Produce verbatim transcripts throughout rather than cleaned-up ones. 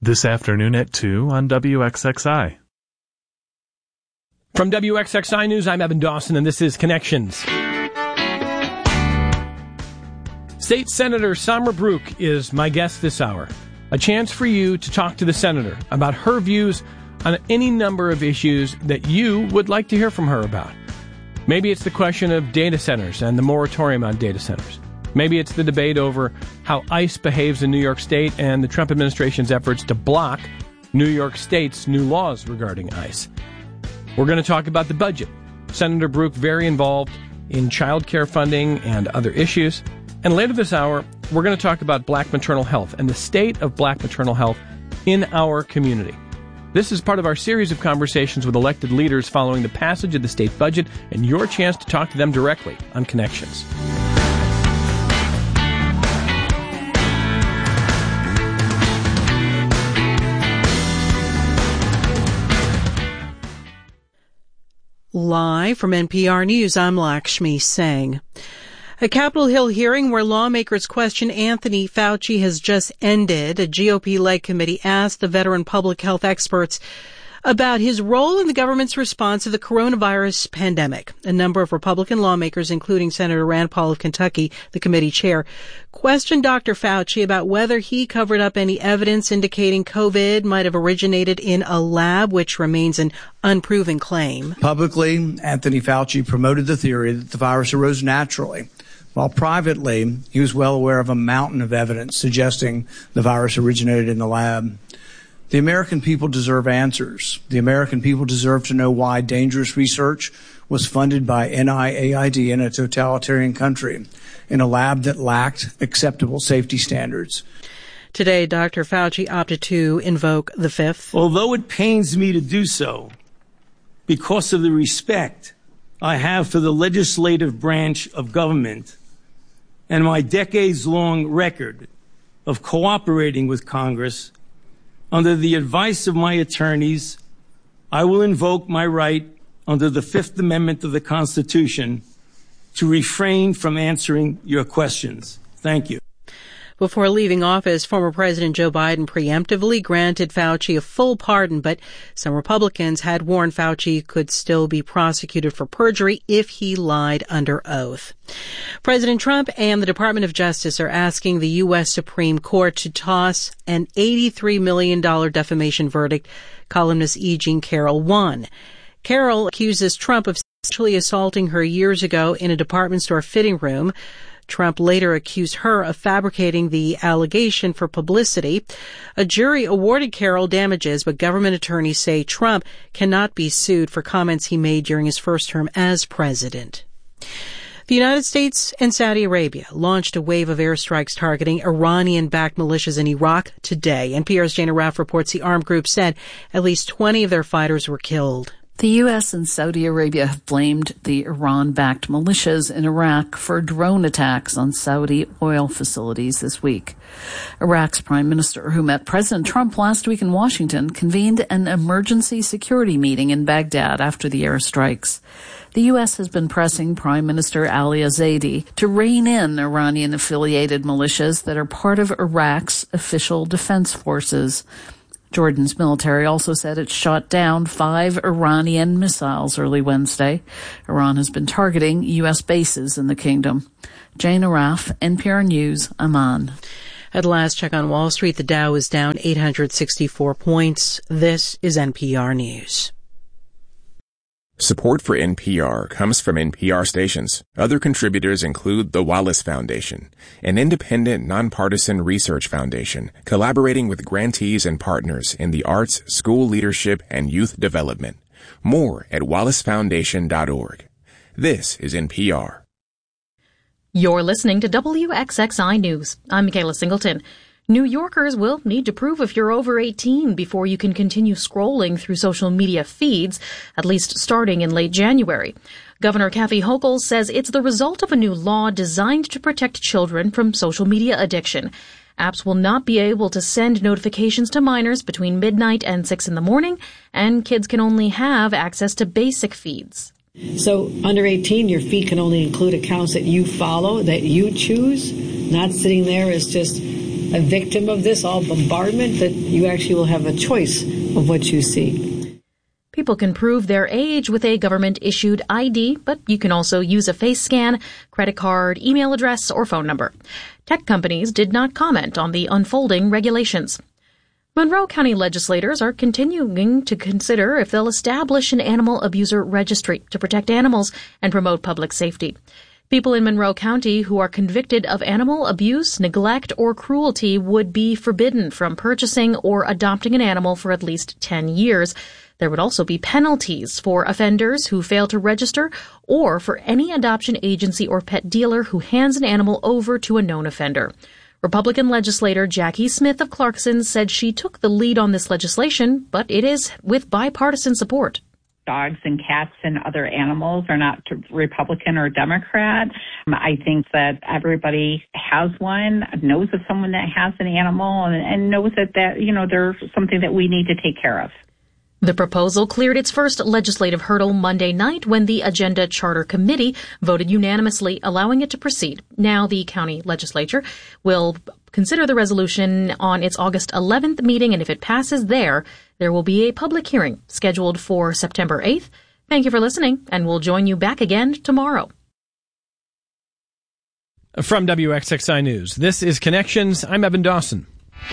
This afternoon at two on W X X I. From W X X I News, I'm Evan Dawson, and this is Connections. State Senator Samra Brook is my guest this hour. A chance for you to talk to the senator about her views on any number of issues that you would like to hear from her about. Maybe it's the question of data centers and the moratorium on data centers. Maybe it's the debate over how ICE behaves in New York State and the Trump administration's efforts to block New York State's new laws regarding ICE. We're going to talk about the budget. Senator Brook very involved in child care funding and other issues. And later this hour, we're going to talk about black maternal health and the state of black maternal health in our community. This is part of our series of conversations with elected leaders following the passage of the state budget and your chance to talk to them directly on Connections. Live from N P R News, I'm Lakshmi Singh. A Capitol Hill hearing where lawmakers question Anthony Fauci has just ended. A G O P-led committee asked the veteran public health experts about his role in the government's response to the coronavirus pandemic. A number of Republican lawmakers, including Senator Rand Paul of Kentucky, the committee chair, questioned Doctor Fauci about whether he covered up any evidence indicating COVID might have originated in a lab, which remains an unproven claim. Publicly, Anthony Fauci promoted the theory that the virus arose naturally, while privately, he was well aware of a mountain of evidence suggesting the virus originated in the lab. The American people deserve answers. The American people deserve to know why dangerous research was funded by N I A I D in a totalitarian country, in a lab that lacked acceptable safety standards. Today, Doctor Fauci opted to invoke the Fifth. Although it pains me to do so, because of the respect I have for the legislative branch of government and my decades-long record of cooperating with Congress, under the advice of my attorneys, I will invoke my right under the Fifth Amendment of the Constitution to refrain from answering your questions. Thank you. Before leaving office, former President Joe Biden preemptively granted Fauci a full pardon, but some Republicans had warned Fauci could still be prosecuted for perjury if he lied under oath. President Trump and the Department of Justice are asking the U S Supreme Court to toss an eighty-three million dollars defamation verdict columnist E. Jean Carroll won. Carroll accuses Trump of sexually assaulting her years ago in a department store fitting room. Trump later accused her of fabricating the allegation for publicity. A jury awarded Carroll damages, but government attorneys say Trump cannot be sued for comments he made during his first term as president. The United States and Saudi Arabia launched a wave of airstrikes targeting Iranian-backed militias in Iraq today. N P R's Jana Raff reports the armed group said at least twenty of their fighters were killed. The U S and Saudi Arabia have blamed the Iran-backed militias in Iraq for drone attacks on Saudi oil facilities this week. Iraq's prime minister, who met President Trump last week in Washington, convened an emergency security meeting in Baghdad after the airstrikes. The U S has been pressing Prime Minister Ali Zaidi to rein in Iranian-affiliated militias that are part of Iraq's official defense forces. Jordan's military also said it shot down five Iranian missiles early Wednesday. Iran has been targeting U S bases in the kingdom. Jane Araf, N P R News, Amman. At last check on Wall Street, the Dow is down eight hundred sixty-four points. This is N P R News. Support for N P R comes from N P R stations. Other contributors include the Wallace Foundation, an independent, nonpartisan research foundation collaborating with grantees and partners in the arts, school leadership, and youth development. More at wallace foundation dot org. This is N P R. You're listening to W X X I News. I'm Michaela Singleton. New Yorkers will need to prove if you're over eighteen before you can continue scrolling through social media feeds, at least starting in late January. Governor Kathy Hochul says it's the result of a new law designed to protect children from social media addiction. Apps will not be able to send notifications to minors between midnight and six in the morning, and kids can only have access to basic feeds. So under eighteen, your feed can only include accounts that you follow, that you choose, not sitting there as just a victim of this all bombardment, that you actually will have a choice of what you see. People can prove their age with a government-issued I D, but you can also use a face scan, credit card, email address, or phone number. Tech companies did not comment on the unfolding regulations. Monroe County legislators are continuing to consider if they'll establish an animal abuser registry to protect animals and promote public safety. People in Monroe County who are convicted of animal abuse, neglect, or cruelty would be forbidden from purchasing or adopting an animal for at least ten years. There would also be penalties for offenders who fail to register or for any adoption agency or pet dealer who hands an animal over to a known offender. Republican legislator Jackie Smith of Clarkson said she took the lead on this legislation, but it is with bipartisan support. Dogs and cats and other animals are not Republican or Democrat. I think that everybody has one, knows of someone that has an animal, and, and knows that, that, you know, they're something that we need to take care of. The proposal cleared its first legislative hurdle Monday night when the Agenda Charter Committee voted unanimously, allowing it to proceed. Now the county legislature will consider the resolution on its August eleventh meeting, and if it passes there, there will be a public hearing scheduled for September eighth. Thank you for listening, and we'll join you back again tomorrow. From W X X I News, this is Connections. I'm Evan Dawson.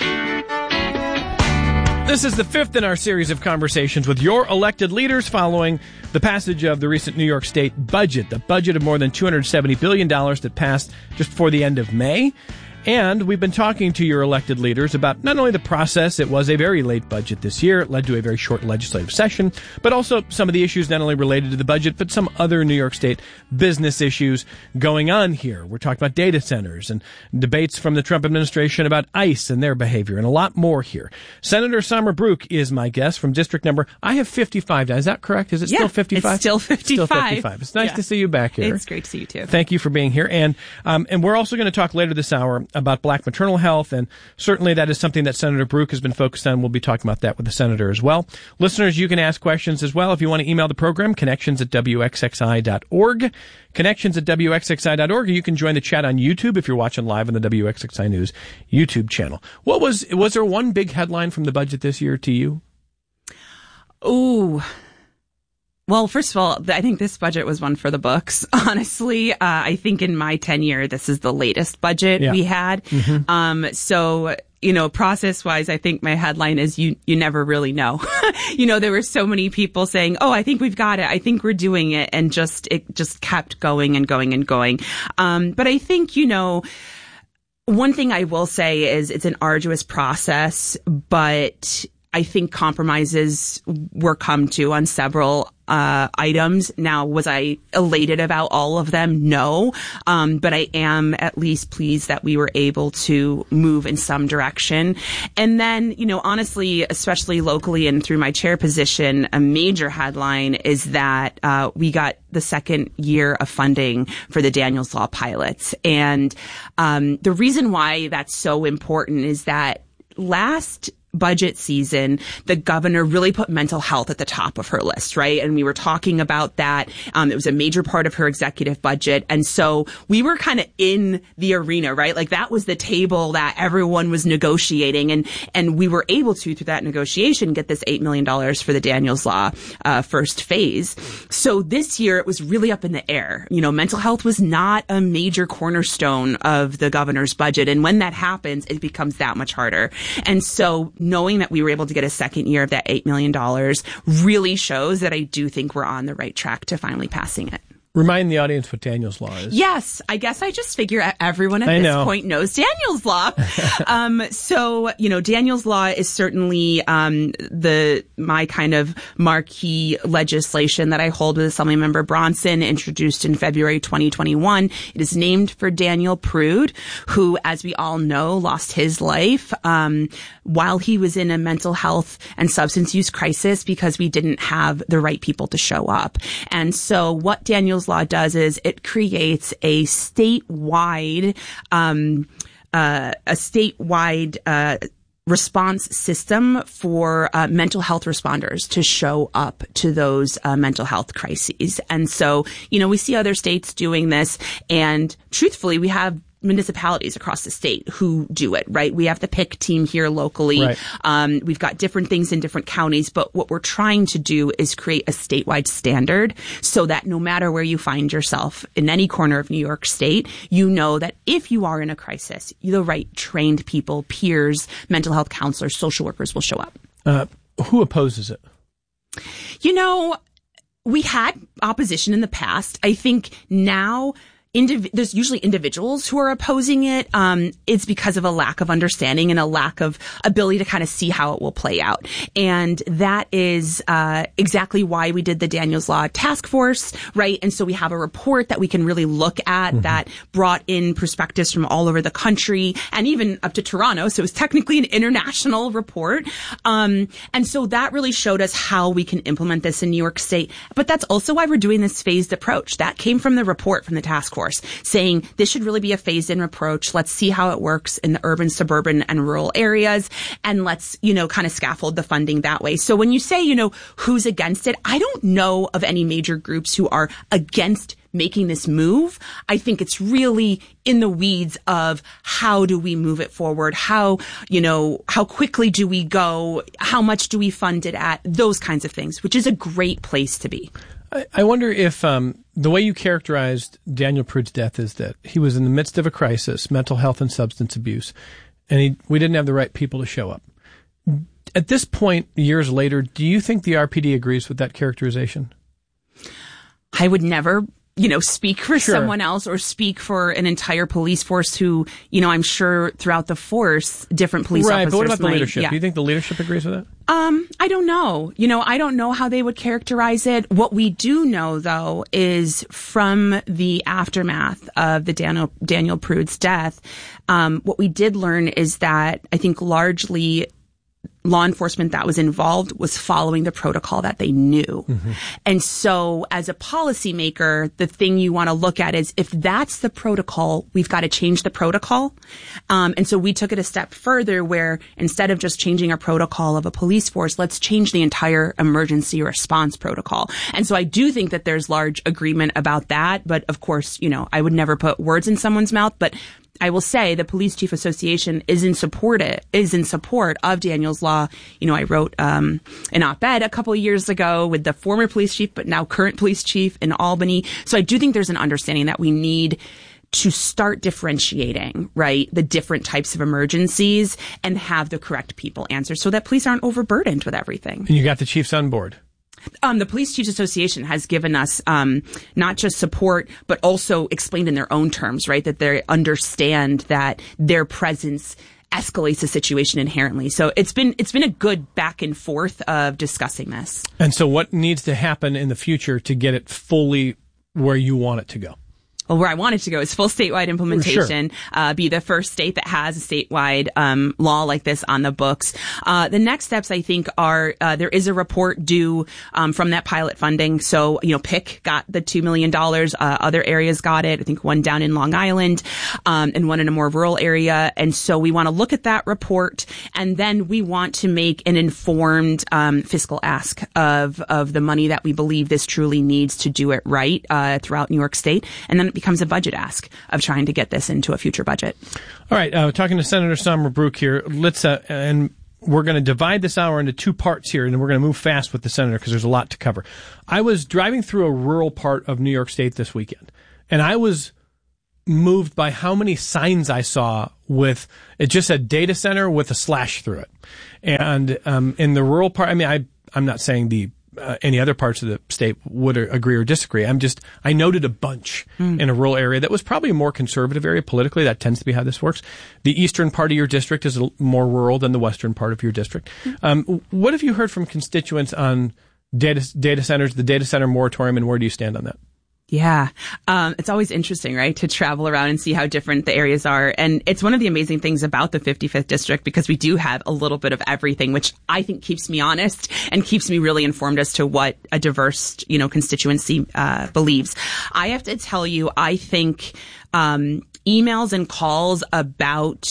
This is the fifth in our series of conversations with your elected leaders following the passage of the recent New York State budget, the budget of more than two hundred seventy billion dollars that passed just before the end of May. And we've been talking to your elected leaders about not only the process, it was a very late budget this year, it led to a very short legislative session, but also some of the issues not only related to the budget, but some other New York State business issues going on here. We're talking about data centers and debates from the Trump administration about ICE and their behavior and a lot more here. Senator Summer Brook is my guest from district number, I have fifty-five now. Is that correct? Is it yeah, still fifty-five? It's still fifty-five. Still fifty-five. It's nice yeah. to see you back here. It's great to see you too. Thank you for being here. And, um, and we're also going to talk later this hour about black maternal health, and certainly that is something that Senator Brook has been focused on. We'll be talking about that with the senator as well. Listeners, you can ask questions as well if you want to email the program, connections at W X X I dot org, connections at W X X I dot org, or you can join the chat on YouTube if you're watching live on the W X X I News YouTube channel. What was, was there one big headline from the budget this year to you? Ooh. Well, first of all, I think this budget was one for the books. Honestly, uh, I think in my tenure, this is the latest budget yeah. we had. Mm-hmm. Um, so, you know, process wise, I think my headline is you, you never really know. You know, there were so many people saying, oh, I think we've got it. I think we're doing it. And just, it just kept going and going and going. Um, but I think, you know, one thing I will say is it's an arduous process, but I think compromises were come to on several uh items. Now, was I elated about all of them? No. Um, but I am at least pleased that we were able to move in some direction. And then, you know, honestly, especially locally and through my chair position, a major headline is that uh we got the second year of funding for the Daniels Law pilots. And um the reason why that's so important is that last budget season, the governor really put mental health at the top of her list, right? And we were talking about that. Um, it was a major part of her executive budget. And so we were kind of in the arena, right? Like that was the table that everyone was negotiating. And, and we were able to, through that negotiation, get this eight million dollars for the Daniels Law, uh, first phase. So this year it was really up in the air. You know, mental health was not a major cornerstone of the governor's budget. And when that happens, it becomes that much harder. And so knowing that we were able to get a second year of that eight million dollars really shows that I do think we're on the right track to finally passing it. Remind the audience what Daniels Law is. Yes, I guess I just figure everyone at I this know. point knows Daniels Law. um, so, you know, Daniels Law is certainly um, the my kind of marquee legislation that I hold with Assemblymember Bronson, introduced in February twenty twenty-one. It is named for Daniel Prude, who, as we all know, lost his life um, while he was in a mental health and substance use crisis because we didn't have the right people to show up. And so what Daniels Law does is it creates a statewide, um, uh, a statewide, uh, response system for uh, mental health responders to show up to those uh, mental health crises. And so, you know, we see other states doing this, and truthfully, we have municipalities across the state who do it, right? We have the P I C team here locally. Right. Um, we've got different things in different counties, but what we're trying to do is create a statewide standard so that no matter where you find yourself in any corner of New York State, you know that if you are in a crisis, the right trained people, peers, mental health counselors, social workers will show up. Uh, who opposes it? You know, we had opposition in the past. I think now Indiv- there's usually individuals who are opposing it. Um, it's because of a lack of understanding and a lack of ability to kind of see how it will play out. And that is uh, exactly why we did the Daniels Law Task Force, right? And so we have a report that we can really look at mm-hmm. that brought in perspectives from all over the country and even up to Toronto. So it was technically an international report. Um, and so that really showed us how we can implement this in New York State. But that's also why we're doing this phased approach. That came from the report from the task force. Saying this should really be a phased-in approach. Let's see how it works in the urban, suburban, and rural areas, and let's, you know, kind of scaffold the funding that way. So when you say, you know, who's against it, I don't know of any major groups who are against making this move. I think it's really in the weeds of how do we move it forward? How, you know, how quickly do we go? How much do we fund it at? Those kinds of things, which is a great place to be. I, I wonder if um, the way you characterized Daniel Prude's death is that he was in the midst of a crisis, mental health and substance abuse, and he, we didn't have the right people to show up. At this point, years later, do you think the R P D agrees with that characterization? I would never, you know, speak for Sure. someone else or speak for an entire police force who, you know, I'm sure throughout the force, different police right, officers but what about the might, leadership? Yeah. Do you think the leadership agrees with that? Um, I don't know. You know, I don't know how they would characterize it. What we do know, though, is from the aftermath of the Daniel, Daniel Prude's death, um, what we did learn is that I think largely law enforcement that was involved was following the protocol that they knew. Mm-hmm. And so as a policymaker, the thing you want to look at is if that's the protocol, we've got to change the protocol. Um, and so we took it a step further where instead of just changing a protocol of a police force, let's change the entire emergency response protocol. And so I do think that there's large agreement about that. But of course, you know, I would never put words in someone's mouth, but I will say the Police Chief Association is in support it, is in support of Daniel's Law. You know, I wrote um, an op-ed a couple of years ago with the former police chief, but now current police chief in Albany. So I do think there's an understanding that we need to start differentiating, right, the different types of emergencies and have the correct people answer so that police aren't overburdened with everything. And you got the chiefs on board. Um, the Police Chiefs Association has given us um, not just support, but also explained in their own terms, right, that they understand that their presence escalates the situation inherently. So it's been it's been a good back and forth of discussing this. And so what needs to happen in the future to get it fully where you want it to go? Well, where I want it to go is full statewide implementation, Sure. uh, be the first state that has a statewide um, law like this on the books. Uh, the next steps, I think, are uh, there is a report due um, from that pilot funding. So, you know, P I C got the two million dollars. Uh, other areas got it. I think one down in Long Island um, and one in a more rural area. And so we want to look at that report, and then we want to make an informed um, fiscal ask of, of the money that we believe this truly needs to do it right uh, throughout New York State. And then it becomes a budget ask of trying to get this into a future budget. All right. Uh, talking to Senator Samara Brouk here. Let's, uh, and we're going to divide this hour into two parts here, and we're going to move fast with the senator because there's a lot to cover. I was driving through a rural part of New York State this weekend, and I was moved by how many signs I saw with, it just said data center with a slash through it. And, um, in the rural part, I mean, I, I'm not saying the, Uh, any other parts of the state would agree or disagree. I'm just, I noted a bunch mm. in a rural area that was probably a more conservative area politically. That tends to be how this works. The eastern part of your district is more rural than the western part of your district. Mm. Um, what have you heard from constituents on data, data centers, the data center moratorium, and where do you stand on that? Yeah. Um, it's always interesting, right, to travel around and see how different the areas are. And it's one of the amazing things about the fifty-fifth district because we do have a little bit of everything, which I think keeps me honest and keeps me really informed as to what a diverse, you know, constituency uh, believes. I have to tell you, I think um, emails and calls about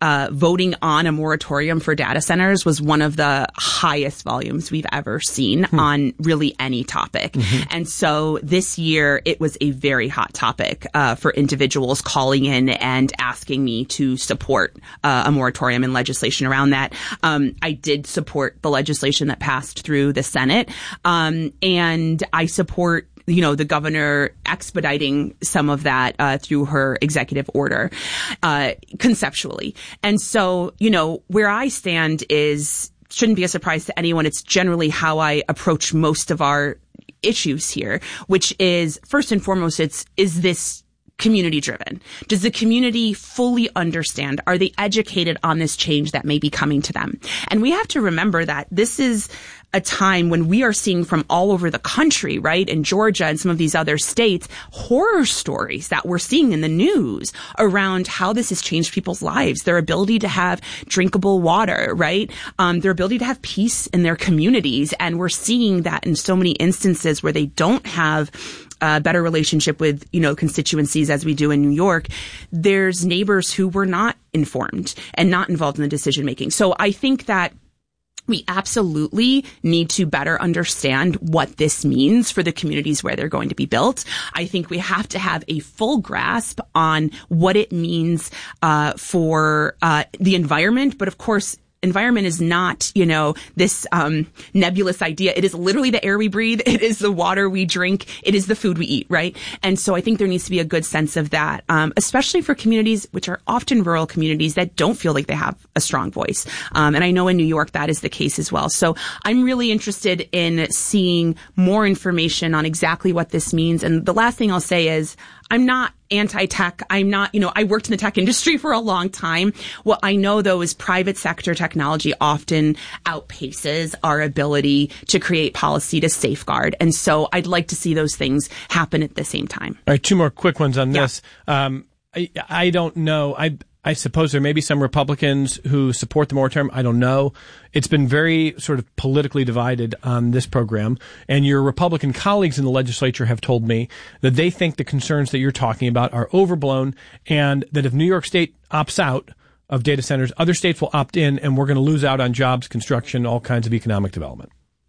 uh, voting on a moratorium for data centers was one of the highest volumes we've ever seen hmm. on really any topic. Mm-hmm. And so this year it was a very hot topic uh, for individuals calling in and asking me to support uh, a moratorium and legislation around that. Um, I did support the legislation that passed through the Senate, um, and I support you know, the governor expediting some of that uh, through her executive order, uh, conceptually. And so, you know, where I stand is, shouldn't be a surprise to anyone. It's generally how I approach most of our issues here, which is, first and foremost, it's, is this community driven? Does the community fully understand? Are they educated on this change that may be coming to them? And we have to remember that this is a time when we are seeing from all over the country, right, in Georgia and some of these other states, horror stories that we're seeing in the news around how this has changed people's lives, their ability to have drinkable water, right, um, their ability to have peace in their communities. And we're seeing that in so many instances where they don't have a better relationship with, you know, constituencies as we do in New York. There's neighbors who were not informed and not involved in the decision making. So I think that we absolutely need to better understand what this means for the communities where they're going to be built. I think we have to have a full grasp on what it means uh, for uh, the environment. But of course, environment is not, you know, this um nebulous idea. It is literally the air we breathe. It is the water we drink. It is the food we eat, right? And so I think there needs to be a good sense of that, um, especially for communities which are often rural communities that don't feel like they have a strong voice. Um, and I know in New York that is the case as well. So I'm really interested in seeing more information on exactly what this means. And the last thing I'll say is, I'm not anti-tech. I'm not, you know, I worked in the tech industry for a long time. What I know, though, is private sector technology often outpaces our ability to create policy to safeguard. And so I'd like to see those things happen at the same time. All right, two more quick ones on yeah. this. Um, I, I don't know. I I suppose there may be some Republicans who support the moratorium. I don't know. It's been very sort of politically divided on this program. And your Republican colleagues in the legislature have told me that they think the concerns that you're talking about are overblown, and that if New York State opts out of data centers, other states will opt in, and we're going to lose out on jobs, construction, all kinds of economic development.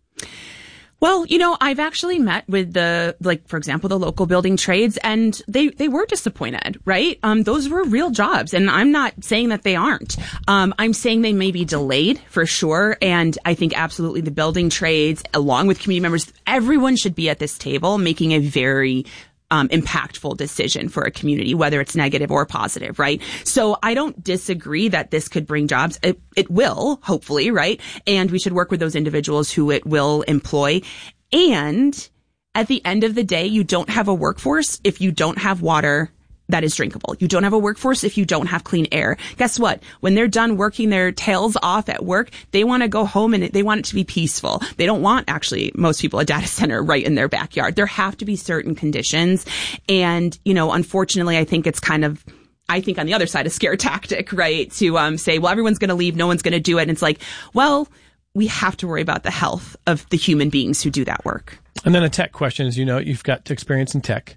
Well, you know, I've actually met with the, like, for example, the local building trades, and they, they were disappointed, right? Um, those were real jobs, and I'm not saying that they aren't. Um, I'm saying they may be delayed for sure, and I think absolutely the building trades, along with community members, everyone should be at this table making a very Um, impactful decision for a community, whether it's negative or positive, right? So I don't disagree that this could bring jobs. It, it will, hopefully, right? And we should work with those individuals who it will employ. And at the end of the day, you don't have a workforce if you don't have water that is drinkable. You don't have a workforce if you don't have clean air. Guess what? When they're done working their tails off at work, they want to go home and they want it to be peaceful. They don't want, actually, most people, a data center right in their backyard. There have to be certain conditions. And, you know, unfortunately, I think it's kind of, I think on the other side, a scare tactic, right? To um, say, well, everyone's going to leave. No one's going to do it. And it's like, well, we have to worry about the health of the human beings who do that work. And then a tech question is, you know, you've got experience in tech,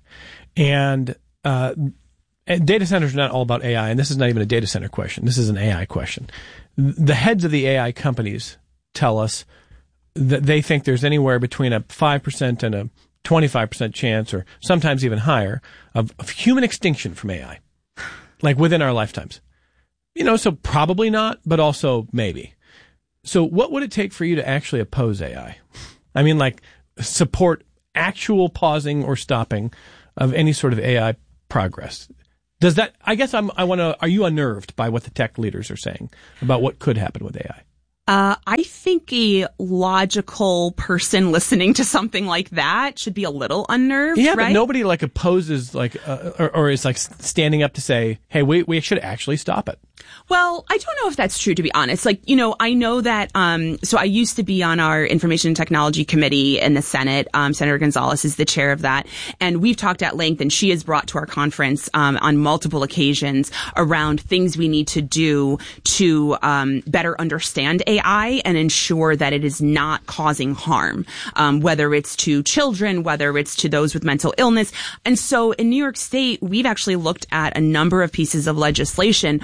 and Uh, data centers are not all about A I, and this is not even a data center question. This is an A I question. The heads of the A I companies tell us that they think there's anywhere between a five percent and a twenty-five percent chance, or sometimes even higher, of, of human extinction from A I, like within our lifetimes. You know, so probably not, but also maybe. So what would it take for you to actually oppose A I? I mean, like, support actual pausing or stopping of any sort of A I progress. Does that, I guess I'm, I want to, are you unnerved by what the tech leaders are saying about what could happen with A I? Uh, I think a logical person listening to something like that should be a little unnerved, yeah, right? But nobody like opposes, like, uh, or, or is like standing up to say, hey, we, we should actually stop it. Well, I don't know if that's true, to be honest. Like, you know, I know that, um, so I used to be on our Information and Technology Committee in the Senate. Um, Senator Gonzalez is the chair of that. And we've talked at length, and she has brought to our conference, um, on multiple occasions around things we need to do to, um, better understand A I and ensure that it is not causing harm, um, whether it's to children, whether it's to those with mental illness. And so in New York State, we've actually looked at a number of pieces of legislation around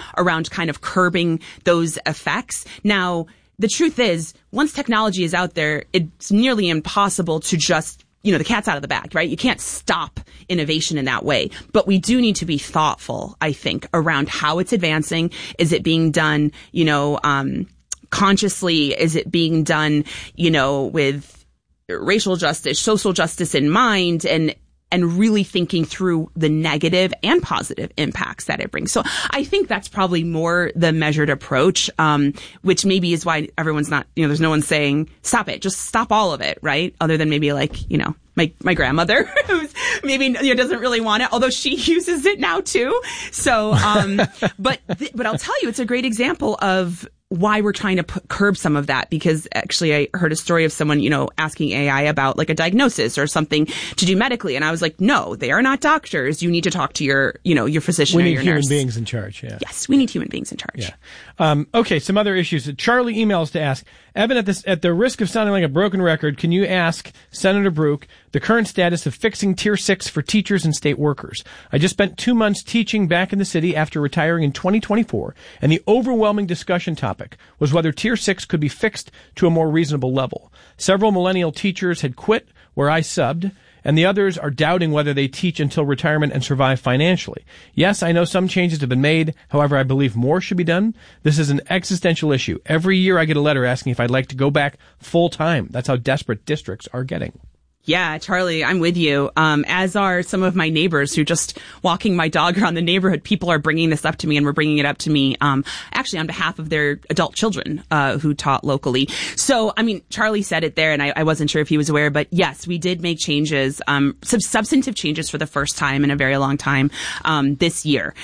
around kind of curbing those effects. Now, the truth is, once technology is out there, it's nearly impossible to just, you know, the cat's out of the bag, right? You can't stop innovation in that way. But we do need to be thoughtful, I think, around how it's advancing. Is it being done, you know, um, consciously? Is it being done, you know, with racial justice, social justice in mind, and and really thinking through the negative and positive impacts that it brings. So I think that's probably more the measured approach, um, which maybe is why everyone's not, you know, there's no one saying, stop it, just stop all of it, right? Other than maybe like, you know, my, my grandmother, who's maybe, you know, doesn't really want it, although she uses it now too. So, um, but, th- but I'll tell you, it's a great example of why we're trying to p- curb some of that, because actually I heard a story of someone, you know, asking A I about like a diagnosis or something to do medically. And I was like, no, they are not doctors. You need to talk to your, you know, your physician we or need your human nurse. beings in charge. Yeah. Yes, we need human beings in charge. Yeah. Um, okay. Some other issues. Charlie emails to ask, Evan, at this, at the risk of sounding like a broken record, can you ask Senator Brook the current status of fixing Tier six for teachers and state workers? I just spent two months teaching back in the city after retiring in twenty twenty-four, and the overwhelming discussion topic was whether Tier six could be fixed to a more reasonable level. Several millennial teachers had quit where I subbed, and the others are doubting whether they teach until retirement and survive financially. Yes, I know some changes have been made. However, I believe more should be done. This is an existential issue. Every year I get a letter asking if I'd like to go back full time. That's how desperate districts are getting. Yeah, Charlie, I'm with you. Um, as are some of my neighbors who just walking my dog around the neighborhood, people are bringing this up to me, and we're bringing it up to me, um, actually on behalf of their adult children, uh, who taught locally. So, I mean, Charlie said it there, and I, I wasn't sure if he was aware, but yes, we did make changes, um, some substantive changes for the first time in a very long time, um, this year.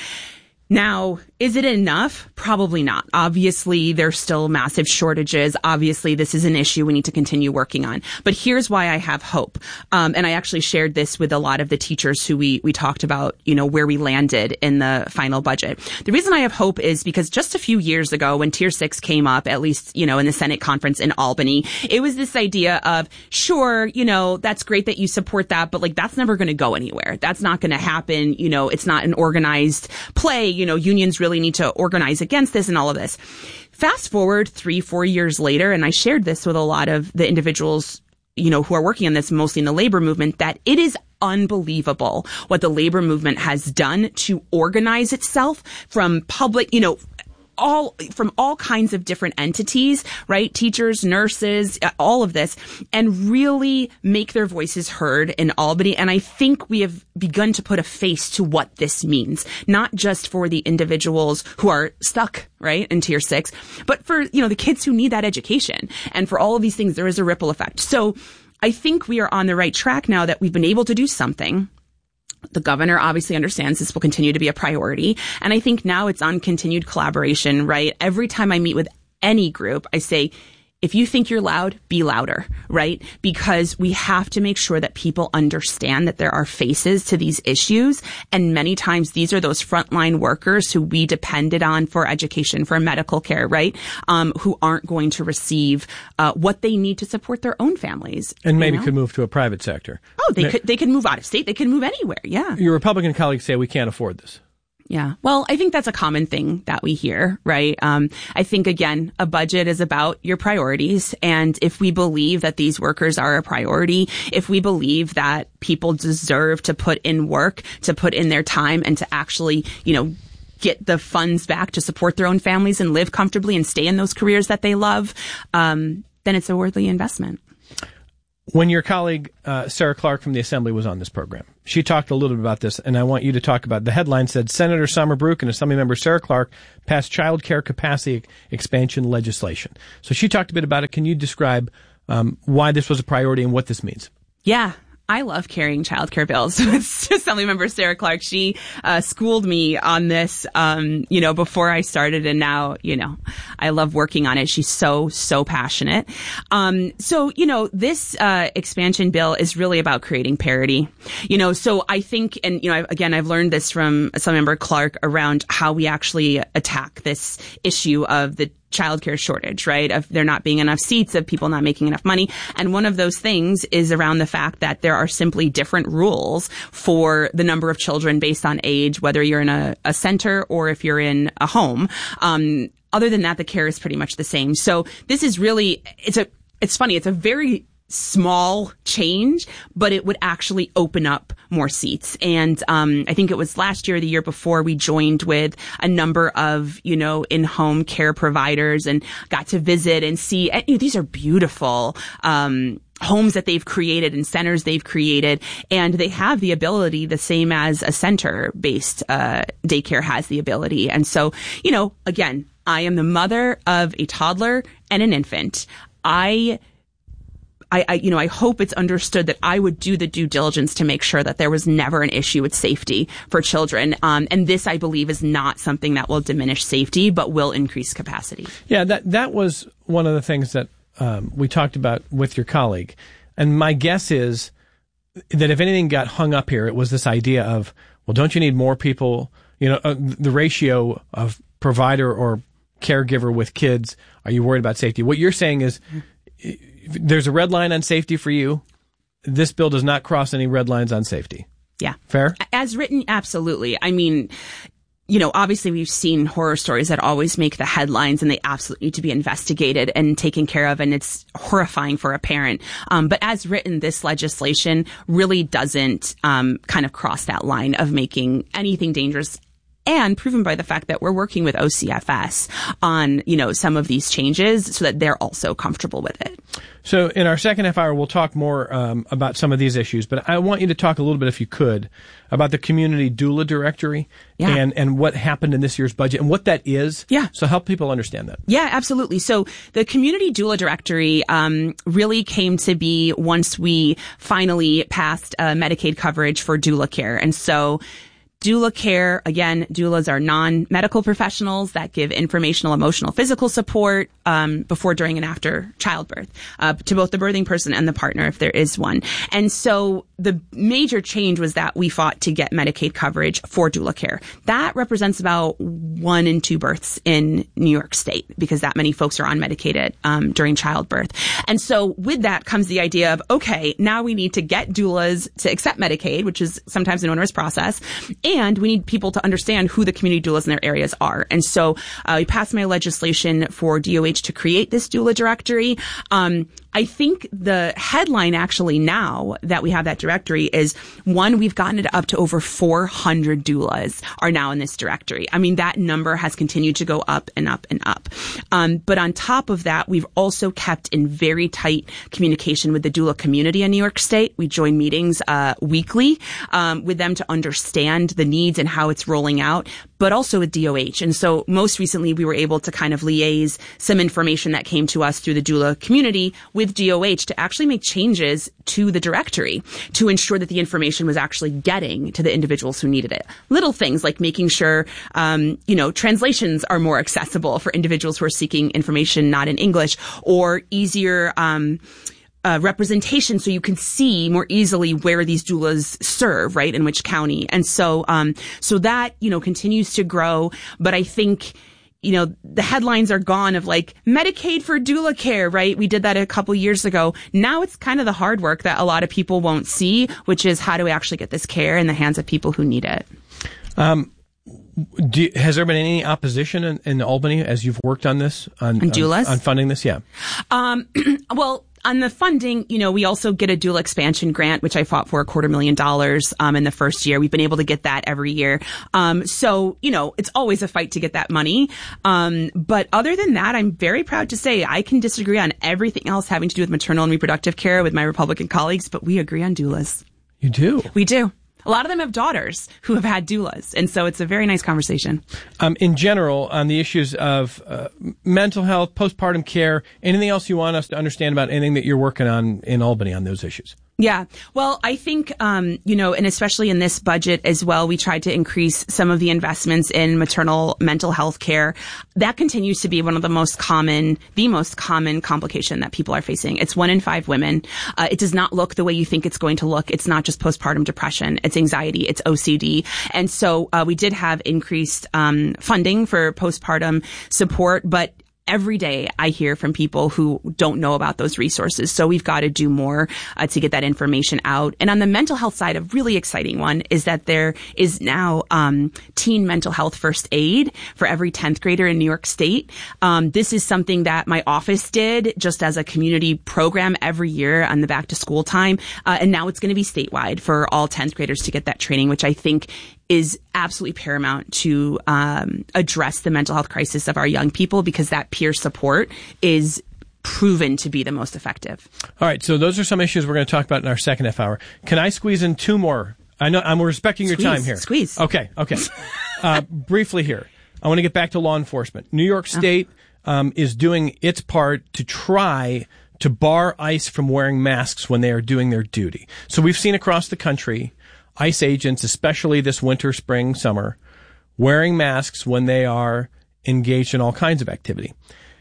Now, is it enough? Probably not. Obviously, there's still massive shortages. Obviously, this is an issue we need to continue working on. But here's why I have hope. Um, and I actually shared this with a lot of the teachers who we, we talked about, you know, where we landed in the final budget. The reason I have hope is because just a few years ago, when Tier six came up, at least, you know, in the Senate conference in Albany, it was this idea of, sure, you know, that's great that you support that, but like, that's never going to go anywhere. That's not going to happen. You know, it's not an organized play. You know, unions really need to organize against this and all of this. Fast forward three, four years later, and I shared this with a lot of the individuals, you know, who are working on this, mostly in the labor movement, that it is unbelievable what the labor movement has done to organize itself from public, you know, all from all kinds of different entities, right? Teachers, nurses, all of this, and really make their voices heard in Albany. And I think we have begun to put a face to what this means, not just for the individuals who are stuck, right, in Tier six, but for, you know, the kids who need that education. And for all of these things, there is a ripple effect. So I think we are on the right track now that we've been able to do something. The governor obviously understands this will continue to be a priority. And I think now it's on continued collaboration, right? Every time I meet with any group, I say, if you think you're loud, be louder, right? Because we have to make sure that people understand that there are faces to these issues. And many times these are those frontline workers who we depended on for education, for medical care, right? Um, who aren't going to receive uh, what they need to support their own families. And maybe you know? could move to a private sector. Oh, they could, they could move out of state. They could move anywhere. Yeah. Your Republican colleagues say we can't afford this. Yeah. Well, I think that's a common thing that we hear, right? Um, I think, again, a budget is about your priorities. And if we believe that these workers are a priority, if we believe that people deserve to put in work, to put in their time, and to actually, you know, get the funds back to support their own families and live comfortably and stay in those careers that they love, um, then it's a worthy investment. When your colleague, uh, Sarah Clark from the Assembly was on this program, she talked a little bit about this, and I want you to talk about, the headline said, Senator Summer Brook and Assemblymember Sarah Clark passed child care capacity expansion legislation. So she talked a bit about it. Can you describe um, why this was a priority and what this means? Yeah. I love carrying childcare bills. Assemblymember Sarah Clark, she uh, schooled me on this, um, you know, before I started, and now, you know, I love working on it. She's so, so passionate. Um, so, you know, this uh, expansion bill is really about creating parity. You know, so I think, and, you know, I've, again, I've learned this from Assemblymember Clark around how we actually attack this issue of the childcare shortage, right? Of there not being enough seats, of people not making enough money. And one of those things is around the fact that there are simply different rules for the number of children based on age, whether you're in a, a center or if you're in a home. Um, other than that, the care is pretty much the same. So this is really, it's a, it's funny. It's a very small change, but it would actually open up more seats. And um, I think it was last year or the year before we joined with a number of, you know, in-home care providers and got to visit and see. And, you know, these are beautiful um homes that they've created and centers they've created, and they have the ability, the same as a center-based uh daycare has the ability. And so, you know, again, I am the mother of a toddler and an infant. I I, I, you know, I hope it's understood that I would do the due diligence to make sure that there was never an issue with safety for children. Um, and this, I believe, is not something that will diminish safety, but will increase capacity. Yeah, that that was one of the things that um, we talked about with your colleague. And my guess is that if anything got hung up here, it was this idea of, well, don't you need more people? You know, uh, the ratio of provider or caregiver with kids. Are you worried about safety? What you're saying is, there's a red line on safety for you. This bill does not cross any red lines on safety. Yeah. Fair? As written, absolutely. I mean, you know, obviously we've seen horror stories that always make the headlines, and they absolutely need to be investigated and taken care of. And it's horrifying for a parent. Um, but as written, this legislation really doesn't um, kind of cross that line of making anything dangerous, and proven by the fact that we're working with O C F S on, you know, some of these changes so that they're also comfortable with it. So in our second half hour, we'll talk more um, about some of these issues, but I want you to talk a little bit, if you could, about the community doula directory yeah. and, and what happened in this year's budget and what that is. Yeah. So help people understand that. Yeah, absolutely. So the community doula directory um, really came to be once we finally passed uh, Medicaid coverage for doula care. And so doula care, again, doulas are non-medical professionals that give informational, emotional, physical support um, before, during, and after childbirth uh, to both the birthing person and the partner, if there is one. And so the major change was that we fought to get Medicaid coverage for doula care. That represents about one in two births in New York State, because that many folks are on Medicaid um, during childbirth. And so with that comes the idea of, okay, now we need to get doulas to accept Medicaid, which is sometimes an onerous process. And we need people to understand who the community doulas in their areas are. And so uh, we passed my legislation for D O H to create this doula directory. Um, I think the headline actually now that we have that directory is, one, we've gotten it up to over four hundred doulas are now in this directory. I mean, that number has continued to go up and up and up. Um, but on top of that, we've also kept in very tight communication with the doula community in New York State. We join meetings uh, weekly um, with them to understand the needs and how it's rolling out, but also with D O H. And so most recently, we were able to kind of liaise some information that came to us through the doula community with D O H to actually make changes to the directory to ensure that the information was actually getting to the individuals who needed it. Little things like making sure, um, you know, translations are more accessible for individuals who are seeking information not in English, or easier, um, Uh, representation so you can see more easily where these doulas serve, right, in which county. And so, um, so that, you know, continues to grow. But I think, you know, the headlines are gone of like Medicaid for doula care, right? We did that a couple years ago. Now it's kind of the hard work that a lot of people won't see, which is how do we actually get this care in the hands of people who need it? Um, Do you, has there been any opposition in, in Albany as you've worked on this? On, on doulas? On, on funding this, yeah. Um, well, on the funding, you know, we also get a doula expansion grant, which I fought for a quarter million dollars um, in the first year. We've been able to get that every year. Um, so, you know, it's always a fight to get that money. Um, but other than that, I'm very proud to say I can disagree on everything else having to do with maternal and reproductive care with my Republican colleagues, but we agree on doulas. You do? We do. A lot of them have daughters who have had doulas, and so it's a very nice conversation. Um, in general, on the issues of uh, mental health, postpartum care, anything else you want us to understand about anything that you're working on in Albany on those issues? Yeah. Well, I think, um, you know, and especially in this budget as well, we tried to increase some of the investments in maternal mental health care. That continues to be one of the most common, the most common complication that people are facing. It's one in five women. Uh, it does not look the way you think it's going to look. It's not just postpartum depression. It's anxiety. It's O C D. And so uh, we did have increased um, funding for postpartum support, but every day I hear from people who don't know about those resources. So we've got to do more uh, to get that information out. And on the mental health side, a really exciting one is that there is now um, teen mental health first aid for every tenth grader in New York State. Um, this is something that my office did just as a community program every year on the back to school time. Uh, and now it's going to be statewide for all tenth graders to get that training, which I think is absolutely paramount to um, address the mental health crisis of our young people, because that peer support is proven to be the most effective. All right, so those are some issues we're going to talk about in our second half hour. Can I squeeze in two more? I know I'm respecting your squeeze, time here. Squeeze. Okay, okay. uh, briefly here, I want to get back to law enforcement. New York State um, is doing its part to try to bar ICE from wearing masks when they are doing their duty. So we've seen across the country ICE agents, especially this winter, spring, summer, wearing masks when they are engaged in all kinds of activity.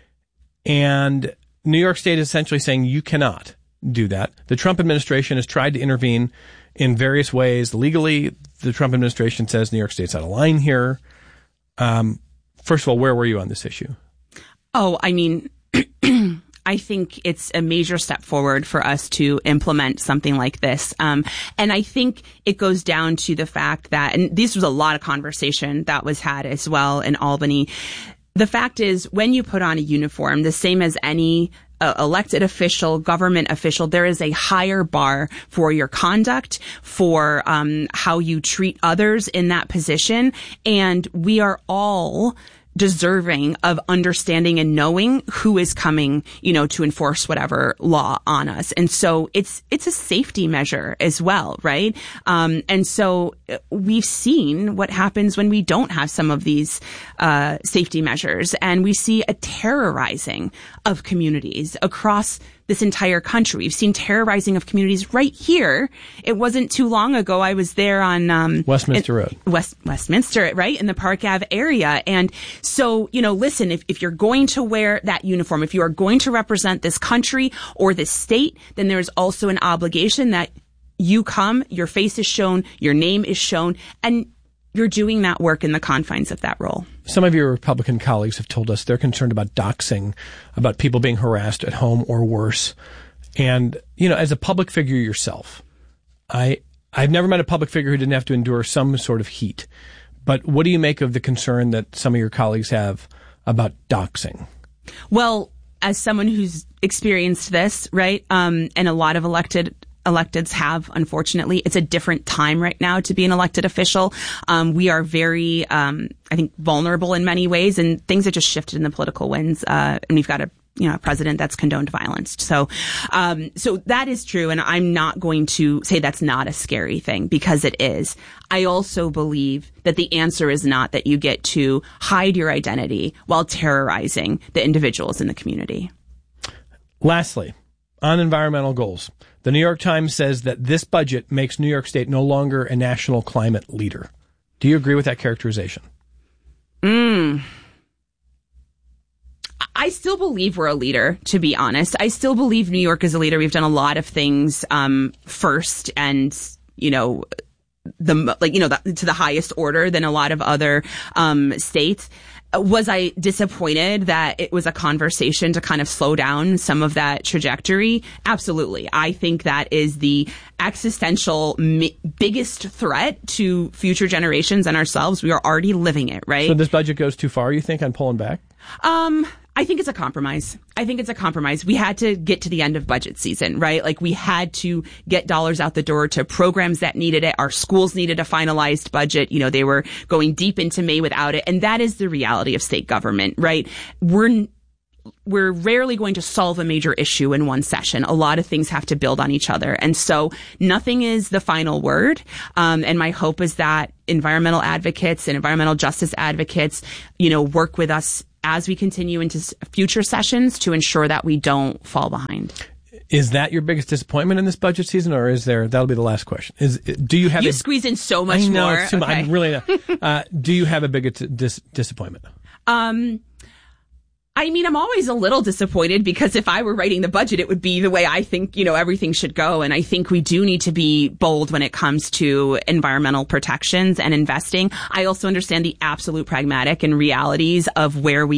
And New York State is essentially saying you cannot do that. The Trump administration has tried to intervene in various ways. Legally, the Trump administration says New York State's out of line here. Um, first of all, where were you on this issue? Oh, I mean... I think it's a major step forward for us to implement something like this. Um, and I think it goes down to the fact that, and this was a lot of conversation that was had as well in Albany. The fact is, when you put on a uniform, the same as any uh, elected official, government official, there is a higher bar for your conduct, for um, how you treat others in that position. And we are all deserving of understanding and knowing who is coming, you know, to enforce whatever law on us. And so it's, it's a safety measure as well, right? Um, and so we've seen what happens when we don't have some of these, uh, safety measures, and we see a terrorizing of communities across this entire country. We've seen terrorizing of communities right here. It wasn't too long ago. I was there on um, Westminster in, Road, West Westminster, right in the Park Ave area. And so, you know, listen, if if you're going to wear that uniform, if you are going to represent this country or this state, then there is also an obligation that you come, your face is shown, your name is shown, and you're doing that work in the confines of that role. Some of your Republican colleagues have told us they're concerned about doxing, about people being harassed at home or worse. And, you know, as a public figure yourself, I, I've never met a public figure who didn't have to endure some sort of heat. But what do you make of the concern that some of your colleagues have about doxing? Well, as someone who's experienced this, right, um, and a lot of elected electeds have, unfortunately, it's a different time right now to be an elected official. Um, we are very, um, I think, vulnerable in many ways, and things have just shifted in the political winds. Uh, and we've got a, you know, a president that's condoned violence. So, um, so that is true. And I'm not going to say that's not a scary thing, because it is. I also believe that the answer is not that you get to hide your identity while terrorizing the individuals in the community. Lastly, on environmental goals, the New York Times says that this budget makes New York State no longer a national climate leader. Do you agree with that characterization? Mm. I still believe we're a leader, to be honest. I still believe New York is a leader. We've done a lot of things um, first and, you know, the like, you know, the, to the highest order than a lot of other um, states. Was I disappointed that it was a conversation to kind of slow down some of that trajectory? Absolutely. I think that is the existential mi- biggest threat to future generations and ourselves. We are already living it, right? So this budget goes too far, you think, on pulling back? Um, I think it's a compromise. I think it's a compromise. We had to get to the end of budget season, right? Like, we had to get dollars out the door to programs that needed it. Our schools needed a finalized budget. You know, they were going deep into May without it. And that is the reality of state government, right? We're We're rarely going to solve a major issue in one session. A lot of things have to build on each other. And so nothing is the final word. Um, and my hope is that environmental advocates and environmental justice advocates, you know, work with us as we continue into future sessions to ensure that we don't fall behind. Is that your biggest disappointment in this budget season, or is there, that'll be the last question. Is, do you have You a, squeeze in so much I know, more. It's too okay. much. I'm really not. Uh, do you have a big dis- disappointment? Um, I mean, I'm always a little disappointed, because if I were writing the budget, it would be the way I think, you know, everything should go. And I think we do need to be bold when it comes to environmental protections and investing. I also understand the absolute pragmatic and realities of where we